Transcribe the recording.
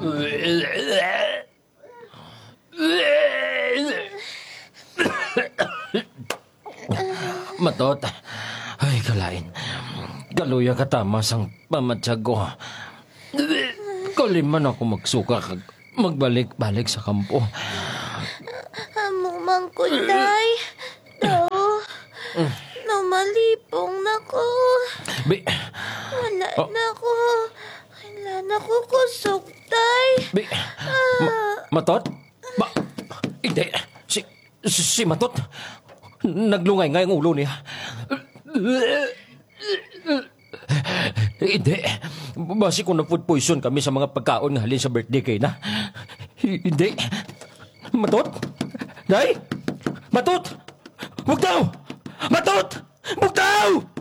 Matot, ay kalain. Galuya katama sang pamatsyag ko. Kaliman ako magsuka kag magbalik-balik sa kampo. Amo man ko, day. Daw, namalipong na ko. Wala na ko. Wala na ko kusog, day. Matot? Hindi. Si Matot. Naglungay nga yung ulo niya. Hindi. Basi kung na-food poison kami sa mga pagkaon nga halin sa birthday kay na. Hindi. Matot? Day? Matot! Bugtaw! Matot! Bugtaw!